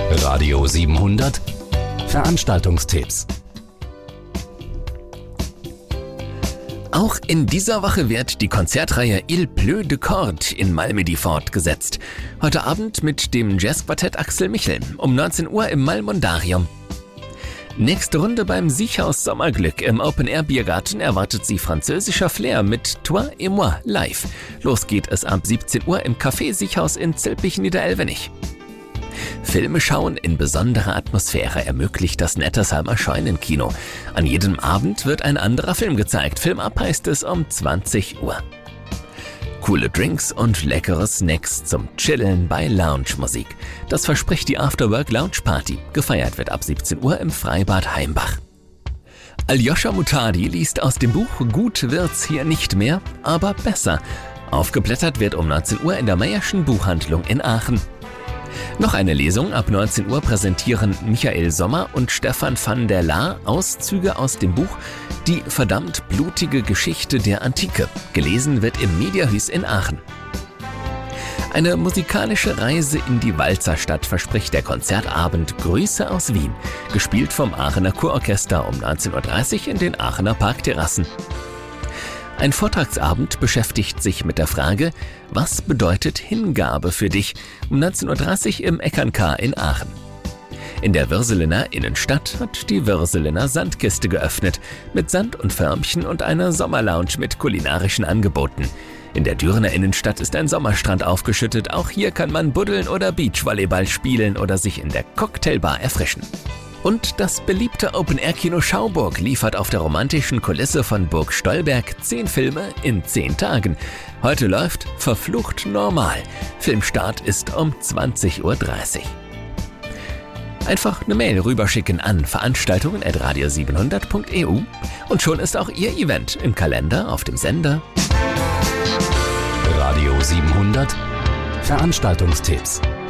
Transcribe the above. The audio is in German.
Radio 700 Veranstaltungstipps. Auch in dieser Woche wird die Konzertreihe Il Pleut de Cordes in Malmedy fortgesetzt. Heute Abend mit dem Jazzquartett Axel Michel um 19 Uhr im Malmundarium. Nächste Runde beim Siechhaus Sommerglück im Open-Air-Biergarten erwartet sie französischer Flair mit Toi et moi live. Los geht es ab 17 Uhr im Café Siechhaus in Zülpich-Niederelvenich. Filme schauen in besonderer Atmosphäre ermöglicht das Nettersheimer Scheunenkino. An jedem Abend wird ein anderer Film gezeigt. Film ab heißt es um 20 Uhr. Coole Drinks und leckere Snacks zum Chillen bei Lounge-Musik. Das verspricht die Afterwork-Lounge-Party. Gefeiert wird ab 17 Uhr im Freibad Heimbach. Aljoscha Mutadi liest aus dem Buch Gut wird's hier nicht mehr, aber besser. Aufgeblättert wird um 19 Uhr in der Meyerschen Buchhandlung in Aachen. Noch eine Lesung ab 19 Uhr präsentieren Michael Sommer und Stefan van der Laar Auszüge aus dem Buch Die verdammt blutige Geschichte der Antike. Gelesen wird im Mediahuis in Aachen. Eine musikalische Reise in die Walzerstadt verspricht der Konzertabend Grüße aus Wien, gespielt vom Aachener Kurorchester um 19.30 Uhr in den Aachener Parkterrassen. Ein Vortragsabend beschäftigt sich mit der Frage, was bedeutet Hingabe für dich? Um 19.30 Uhr im Eckern-K in Aachen. In der Würselener Innenstadt hat die Würselener Sandkiste geöffnet, mit Sand und Förmchen und einer Sommerlounge mit kulinarischen Angeboten. In der Dürener Innenstadt ist ein Sommerstrand aufgeschüttet, auch hier kann man buddeln oder Beachvolleyball spielen oder sich in der Cocktailbar erfrischen. Und das beliebte Open-Air-Kino Schauburg liefert auf der romantischen Kulisse von Burg Stolberg 10 Filme in 10 Tagen. Heute läuft Verflucht normal. Filmstart ist um 20.30 Uhr. Einfach eine Mail rüberschicken an veranstaltungen@radio700.eu und schon ist auch Ihr Event im Kalender auf dem Sender. Radio 700 Veranstaltungstipps.